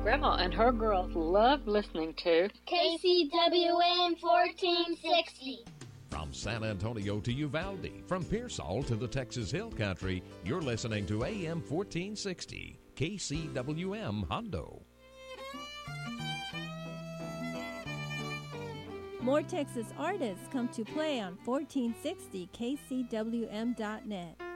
Grandma and her girls love listening to KCWM 1460. From San Antonio to Uvalde, from Pearsall to the Texas Hill Country, you're listening to AM 1460, KCWM Hondo. More Texas artists come to play on 1460kcwm.net.